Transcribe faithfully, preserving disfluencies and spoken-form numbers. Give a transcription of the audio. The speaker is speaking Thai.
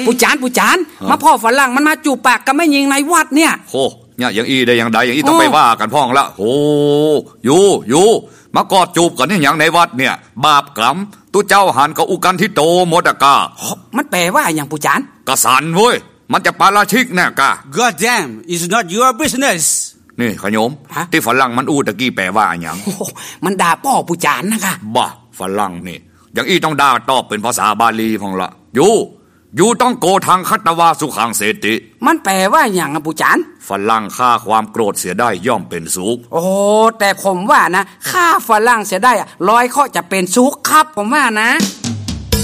ผู้จานผู้จานมาพ่อฝรั่งมันมาจูบปากกับแม่หญิงในวัดเนี่ยโหเนี่ยอย่างอีได้อย่างใดอย่างอีต้องไปว่ากันพ้องละโหอยู่อยู่มากอดจูบกันนี่อย่างในวัดเนี่ยบาปกรรมตู้เจ้าหันกับอุกันทิโตโมดกามันแปลว่าอย่างผู้จานกษันเว้ยมันจะปาราชิกแน่กะ God damn it's not your business นี่ขยมที่ฝรั่งมันอู้ตะกี้แปลว่าอย่างมันด่าพ่อผู้จานนะคะบ้าฝรั่งนี่อย่างอีต้องด่าตอบเป็นภาษาบาลีพองละอยู่อยู่ต้องโกทางคัตวาสุขังเสติมันแปลว่าอย่างอะผู้จานฝรั่งฆ่าความโกรธเสียได้ย่อมเป็นสุขโอ้แต่ผมว่านะฆ่าฝรั่งเสียได้ร้อยข้อจะเป็นสุขครับผมว่านะ